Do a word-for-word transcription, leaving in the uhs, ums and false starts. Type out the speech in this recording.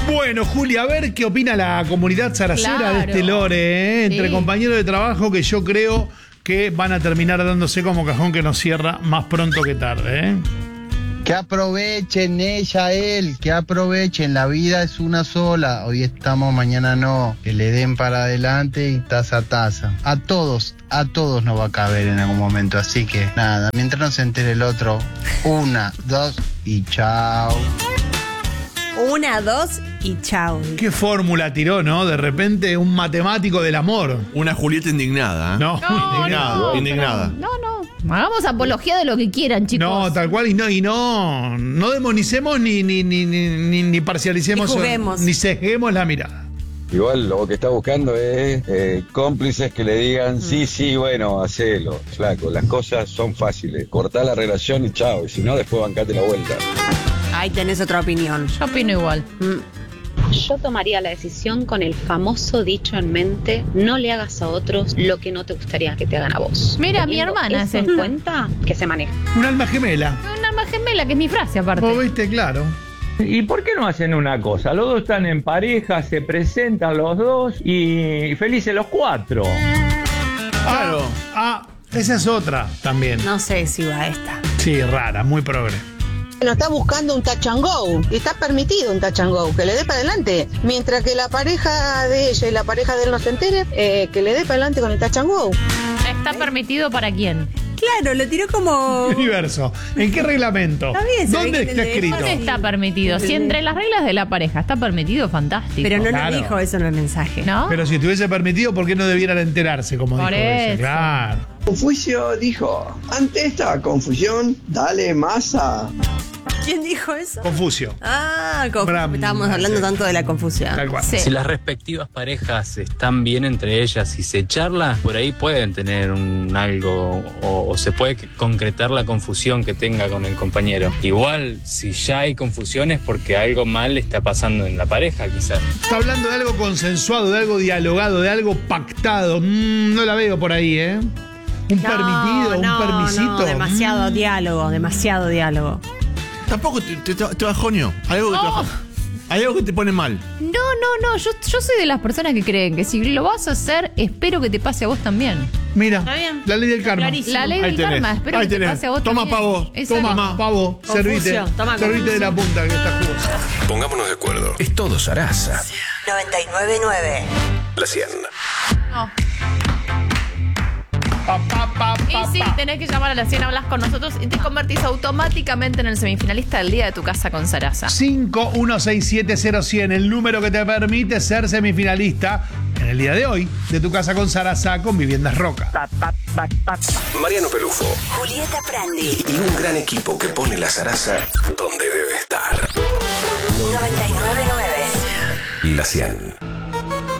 Bueno, Julia, a ver qué opina la comunidad zaracera claro. de este lore, ¿eh? Entre sí. compañeros de trabajo que yo creo que van a terminar dándose como cajón que nos cierra más pronto que tarde, ¿eh? Que aprovechen ella, él, que aprovechen, la vida es una sola, hoy estamos, mañana no, que le den para adelante y taza a taza. A todos, a todos nos va a caber en algún momento, así que nada, mientras no se entere el otro, una, dos y chao. Una, dos y chao. Qué fórmula tiró, ¿no? De repente un matemático del amor. Una Julieta indignada, ¿eh? No, no indignada, no, indignada. No, no. Hagamos apología de lo que quieran, chicos. No, tal cual, y no, y no, no demonicemos ni, ni, ni, ni, ni parcialicemos, ni juguemos, ni sesguemos la mirada. Igual lo que está buscando es eh, cómplices que le digan, sí, sí, bueno, hacelo, flaco, las cosas son fáciles, cortá la relación y chao, y si no, después bancate la vuelta. Ahí tenés otra opinión. Yo opino igual. Mm. Yo tomaría la decisión con el famoso dicho en mente: no le hagas a otros lo que no te gustaría que te hagan a vos. Mira, Teniendo mi hermana eso es en cuenta, que se maneja. Un alma gemela. Un alma gemela, que es mi frase aparte. ¿Vos viste? Claro. ¿Y por qué no hacen una cosa? Los dos están en pareja, se presentan los dos y felices los cuatro. Claro. Ah, ah, esa es otra también. No sé si va esta. Sí, rara, muy progre. No está buscando un touch and go, y está permitido un touch and go, que le dé para adelante. Mientras que la pareja de ella y la pareja de él no se entere, eh, que le dé para adelante con el touch and go. ¿Está permitido para quién? Claro, lo tiró como... Universo. ¿En qué reglamento? Está bien, ¿Dónde está escrito? ¿Dónde está permitido? Si entre las reglas de la pareja está permitido, fantástico. Pero no Claro. nos dijo eso en el mensaje. ¿No? Pero si estuviese permitido, ¿por qué no debieran enterarse, como Por dijo ella? eso. Claro. Confucio dijo, ante esta confusión, dale masa. ¿Quién dijo eso? Confucio. Ah, conf- Bram, estábamos hablando sí. tanto de la confusión. Tal cual. Sí. Si las respectivas parejas están bien entre ellas y se charla, por ahí pueden tener un algo o, o se puede concretar la confusión que tenga con el compañero. Igual, si ya hay confusión es porque algo mal está pasando en la pareja, quizás. Está hablando de algo consensuado, de algo dialogado, de algo pactado. Mm, no la veo por ahí, ¿eh? Un No, permitido, no, un permisito. no, demasiado Mm. diálogo, demasiado diálogo. Tampoco te, te, te bajoneo. Algo que te Oh. bajo- Hay algo que te pone mal. No, no, no. Yo, yo soy de las personas que creen que si lo vas a hacer, espero que te pase a vos también. Mira, Está bien. la ley del karma. Clarísimo. La ley Ahí del tenés. karma, espero Ahí que te tenés. pase a vos Toma también. pavo. Exacto. Toma, pavo, servite. Confusión, toma Servite de la punta que está jugosa. Pongámonos de acuerdo. Es todo Sarasa. noventa y nueve punto nueve. La cien. No. Pa, pa, pa, Y pa, sí, pa. tenés que llamar a la cien, hablas con nosotros y te convertís automáticamente en el semifinalista del día de tu casa con Sarasa. cinco uno seis siete cero cien, el número que te permite ser semifinalista en el día de hoy de tu casa con Sarasa con Viviendas Roca. Mariano Pelufo. Julieta Prandi. Y un gran equipo que pone la Sarasa donde debe estar. noventa y nueve punto nueve. La cien.